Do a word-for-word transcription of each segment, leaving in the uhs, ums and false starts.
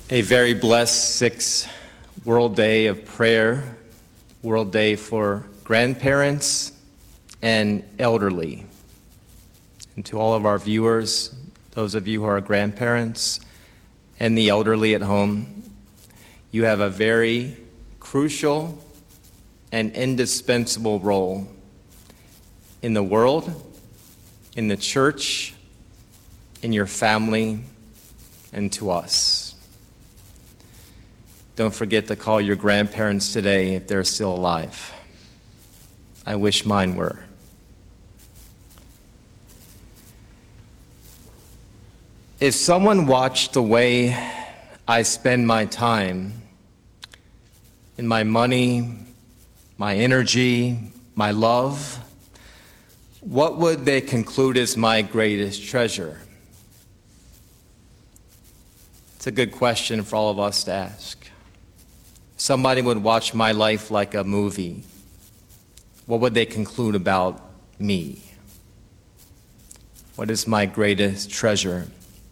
A very blessed sixth World Day of Prayer, World Day for grandparents and elderly. And to all of our viewers, those of you who are grandparents and the elderly at home, you have a very crucial and indispensable role in the world, in the church, in your family, and to us. Don't forget to call your grandparents today if they're still alive. I wish mine were. If someone watched the way I spend my time, and my money, my energy, my love, what would they conclude is my greatest treasure? It's a good question for all of us to ask. Somebody would watch my life like a movie. What would they conclude about me? What is my greatest treasure?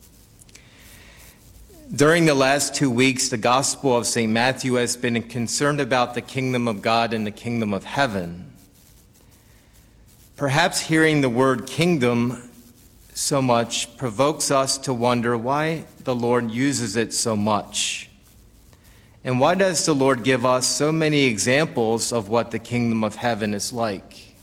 During the last two weeks, the Gospel of Saint Matthew has been concerned about the kingdom of God and the kingdom of heaven. Perhaps hearing the word kingdom so much provokes us to wonder why the Lord uses it so much. And why does the Lord give us so many examples of what the kingdom of heaven is like?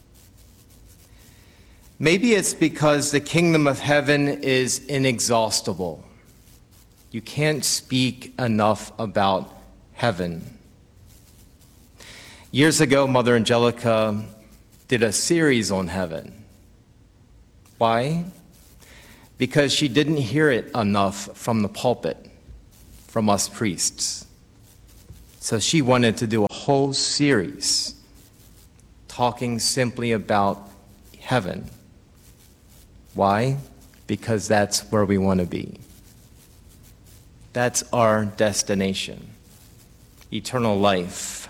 Maybe it's because the kingdom of heaven is inexhaustible. You can't speak enough about heaven. Years ago, Mother Angelica did a series on heaven. Why? Because she didn't hear it enough from the pulpit, from us priests. So she wanted to do a whole series talking simply about heaven. Why? Because that's where we want to be. That's our destination, eternal life.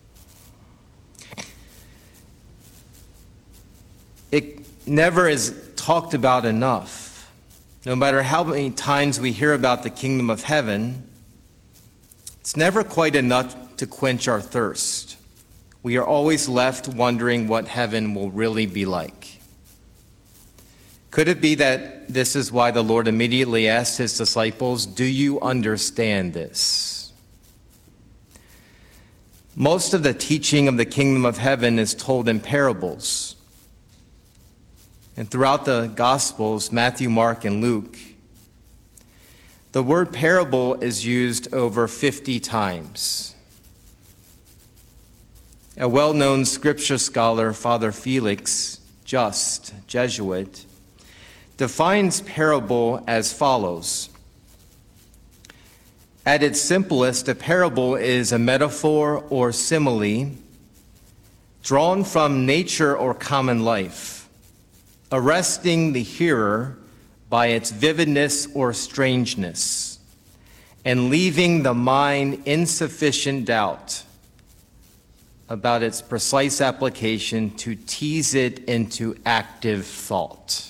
It never is talked about enough. No matter how many times we hear about the kingdom of heaven, it's never quite enough to quench our thirst. We are always left wondering what heaven will really be like. Could it be that this is why the Lord immediately asked his disciples, "Do you understand this?" Most of the teaching of the kingdom of heaven is told in parables. And throughout the Gospels, Matthew, Mark, and Luke, the word parable is used over fifty times. A well-known scripture scholar, Father Felix Just, Jesuit, defines parable as follows. At its simplest, a parable is a metaphor or simile drawn from nature or common life, arresting the hearer by its vividness or strangeness, and leaving the mind in sufficient doubt about its precise application to tease it into active thought.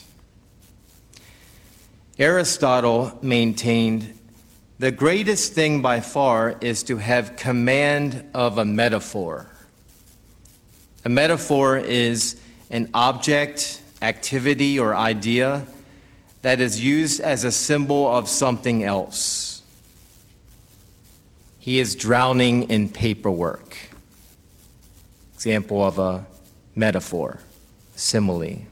Aristotle maintained the greatest thing by far is to have command of a metaphor. A metaphor is an object, activity, or idea that is used as a symbol of something else. He is drowning in paperwork. Example of a metaphor, simile.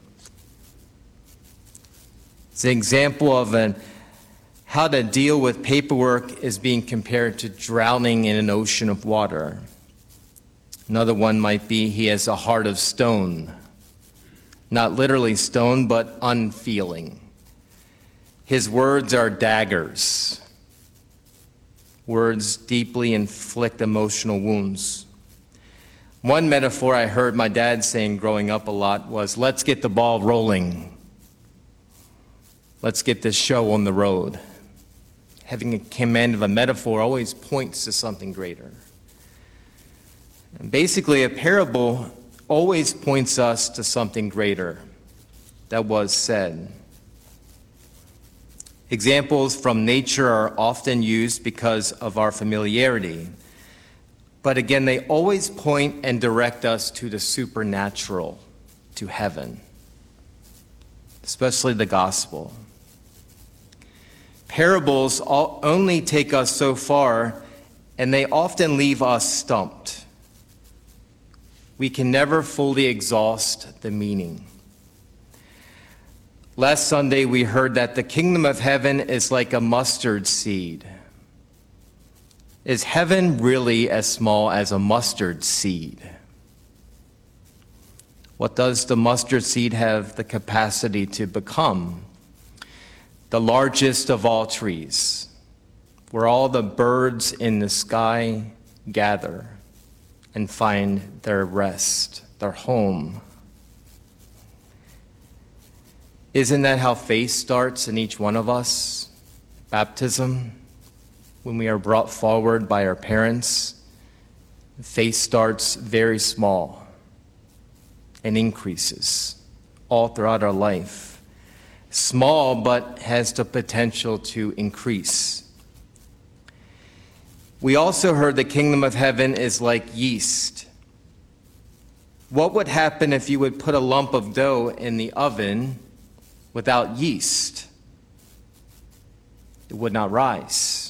It's an example of an, how to deal with paperwork is being compared to drowning in an ocean of water. Another one might be he has a heart of stone. Not literally stone, but unfeeling. His words are daggers. Words deeply inflict emotional wounds. One metaphor I heard my dad saying growing up a lot was, "Let's get the ball rolling. Let's get this show on the road." Having a command of a metaphor always points to something greater. And basically, a parable always points us to something greater that was said. Examples from nature are often used because of our familiarity. But again, they always point and direct us to the supernatural, to heaven, especially the gospel. Parables all, only take us so far, and they often leave us stumped. We can never fully exhaust the meaning. Last Sunday, we heard that the kingdom of heaven is like a mustard seed. Is heaven really as small as a mustard seed? What does the mustard seed have the capacity to become? The largest of all trees, where all the birds in the sky gather and find their rest, their home. Isn't that how faith starts in each one of us? Baptism. When we are brought forward by our parents, faith starts very small and increases all throughout our life. Small, but has the potential to increase. We also heard the kingdom of heaven is like yeast. What would happen if you would put a lump of dough in the oven without yeast? It would not rise.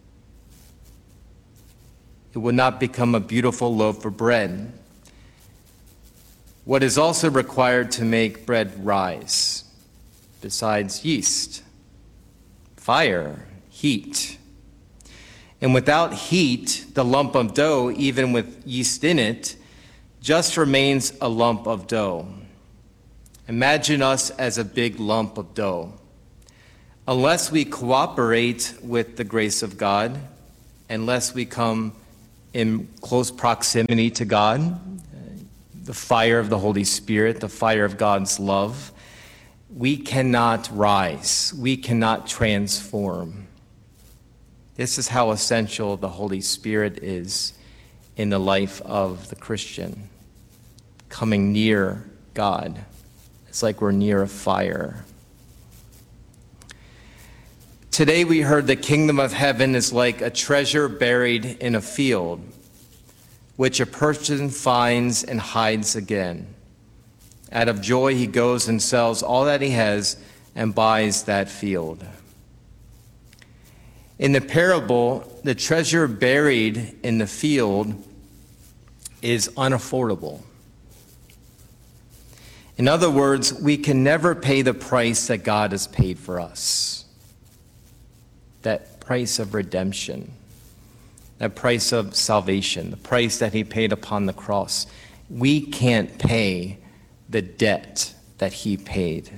It would not become a beautiful loaf of bread. What is also required to make bread rise, besides yeast? Fire, heat. And without heat, the lump of dough, even with yeast in it, just remains a lump of dough. Imagine us as a big lump of dough. Unless we cooperate with the grace of God, unless we come in close proximity to God, the fire of the Holy Spirit, the fire of God's love, we cannot rise. We cannot transform. This is how essential the Holy Spirit is in the life of the Christian. Coming near God. It's like we're near a fire. Today we heard the kingdom of heaven is like a treasure buried in a field, which a person finds and hides again. Out of joy he goes and sells all that he has and buys that field. In the parable, the treasure buried in the field is unaffordable. In other words, we can never pay the price that God has paid for us. That price of redemption, that price of salvation, the price that he paid upon the cross. We can't pay the debt that he paid.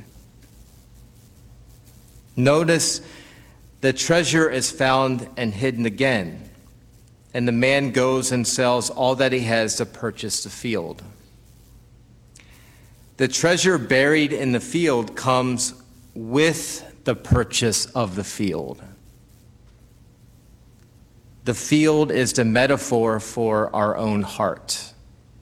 Notice the treasure is found and hidden again, and the man goes and sells all that he has to purchase the field. The treasure buried in the field comes with the purchase of the field. The field is the metaphor for our own heart.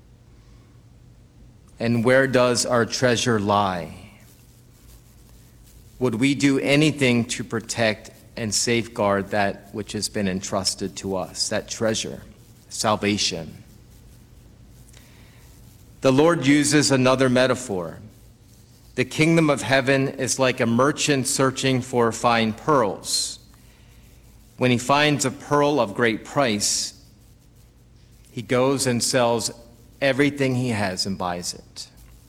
And where does our treasure lie? Would we do anything to protect and safeguard that which has been entrusted to us, that treasure, salvation? The Lord uses another metaphor. The kingdom of heaven is like a merchant searching for fine pearls. When he finds a pearl of great price, he goes and sells everything he has and buys it.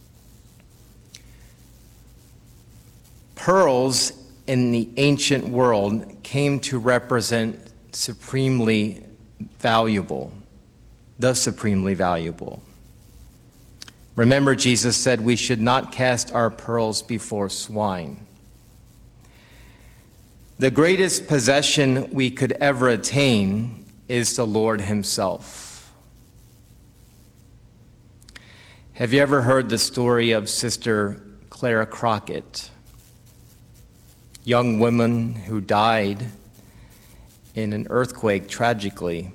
Pearls in the ancient world came to represent supremely valuable, the supremely valuable. Remember, Jesus said we should not cast our pearls before swine. The greatest possession we could ever attain is the Lord himself. Have you ever heard the story of Sister Clara Crockett, young woman who died in an earthquake tragically?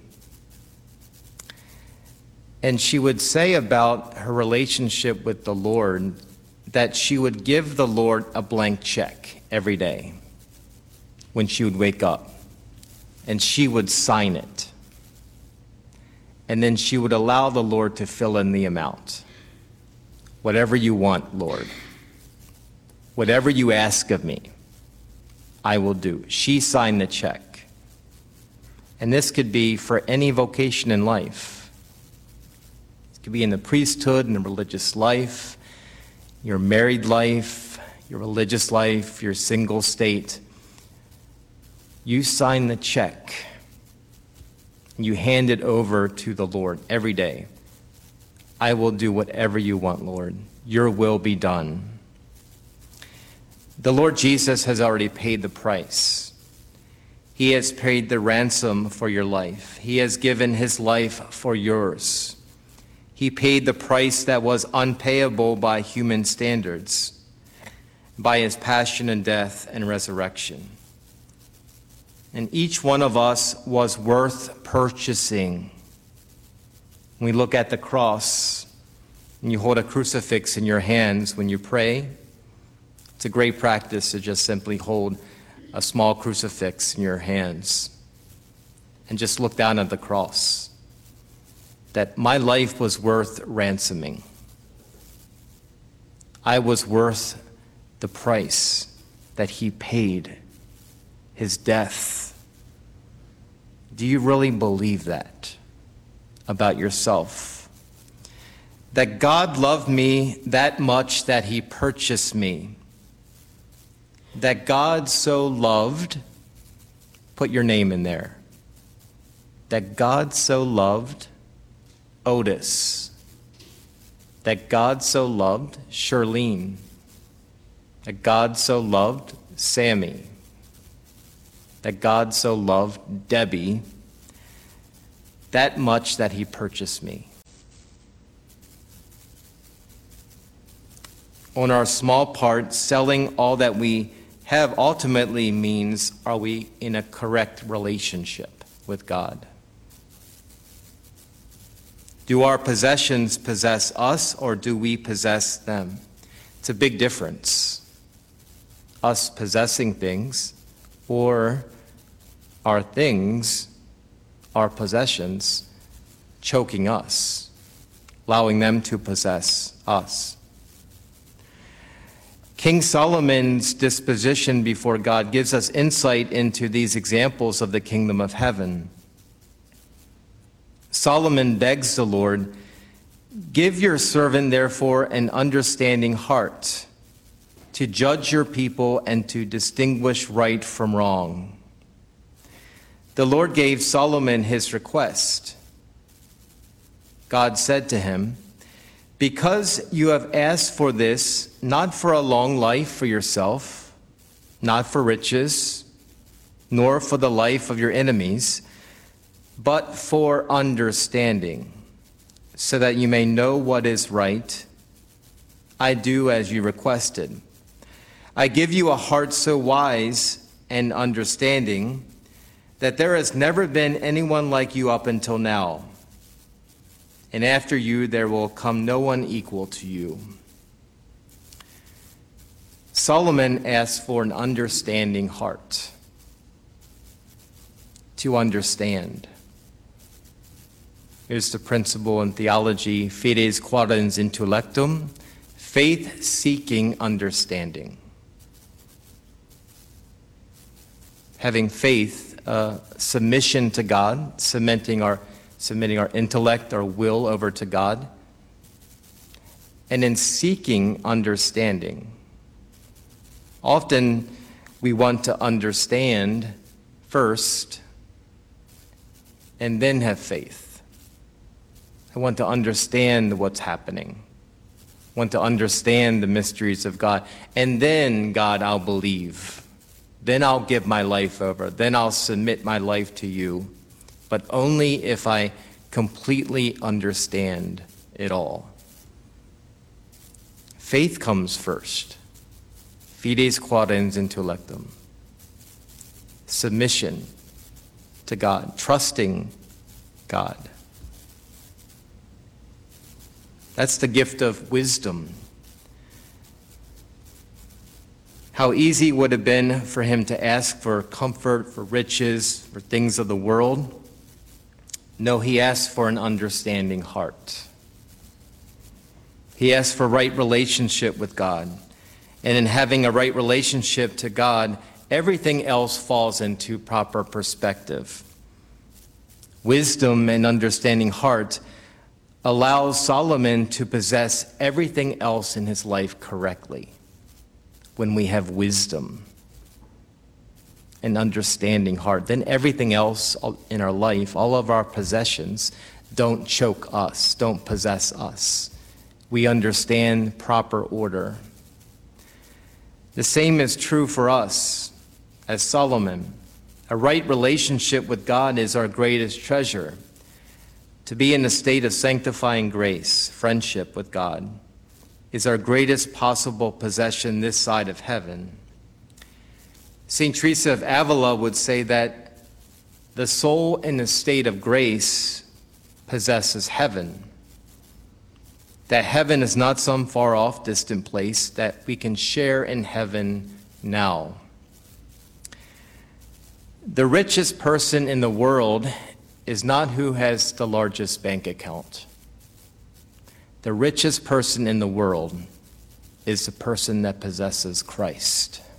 And she would say about her relationship with the Lord that she would give the Lord a blank check every day. when she would wake up, and she would sign it. And then she would allow the Lord to fill in the amount. Whatever you want, Lord. Whatever you ask of me, I will do. She signed the check. And this could be for any vocation in life. It could be in the priesthood, in the religious life, your married life, your religious life, your single state. You sign the check. You hand it over to the Lord every day. I will do whatever you want, Lord. Your will be done. The Lord Jesus has already paid the price. He has paid the ransom for your life. He has given his life for yours. He paid the price that was unpayable by human standards, by his passion and death and resurrection. And each one of us was worth purchasing. When we look at the cross, and you hold a crucifix in your hands when you pray, it's a great practice to just simply hold a small crucifix in your hands and just look down at the cross. That my life was worth ransoming. I was worth the price that he paid, his death. Do you really believe that about yourself? That God loved me that much that he purchased me. That God so loved, put your name in there. That God so loved Otis. That God so loved Charlene. That God so loved Sammy. That God so loved Debbie. That much that he purchased me. On our small part, selling all that we have ultimately means, are we in a correct relationship with God? Do our possessions possess us, or do we possess them? It's a big difference. Us possessing things, or our things, our possessions, choking us, allowing them to possess us. King Solomon's disposition before God gives us insight into these examples of the kingdom of heaven. Solomon begs the Lord, "Give your servant, therefore, an understanding heart, to judge your people and to distinguish right from wrong." The Lord gave Solomon his request. God said to him, "Because you have asked for this, not for a long life for yourself, not for riches, nor for the life of your enemies, but for understanding, so that you may know what is right, I do as you requested. I give you a heart so wise and understanding that there has never been anyone like you up until now. And after you, there will come no one equal to you." Solomon asked for an understanding heart. To understand. Here's the principle in theology, fides quaerens intellectum, faith seeking understanding. Having faith, uh, submission to God, cementing our submitting our intellect, our will over to God, and in seeking understanding. Often we want to understand first and then have faith. I want to understand what's happening. I want to understand the mysteries of God. And then, God, I'll believe. Then I'll give my life over. Then I'll submit my life to you. But only if I completely understand it all. Faith comes first. Fides quaerens intellectum. Submission to God, trusting God. That's the gift of wisdom. How easy it would have been for him to ask for comfort, for riches, for things of the world. No, he asked for an understanding heart. He asked for right relationship with God. And in having a right relationship to God, everything else falls into proper perspective. Wisdom and understanding heart allows Solomon to possess everything else in his life correctly. When we have wisdom and understanding heart, then everything else in our life, all of our possessions, don't choke us, don't possess us. We understand proper order. The same is true for us as Solomon. A right relationship with God is our greatest treasure. To be in a state of sanctifying grace, friendship with God, is our greatest possible possession this side of heaven. Saint Teresa of Avila would say that the soul in a state of grace possesses heaven. That heaven is not some far off distant place, that we can share in heaven now. The richest person in the world is not who has the largest bank account. The richest person in the world is the person that possesses Christ.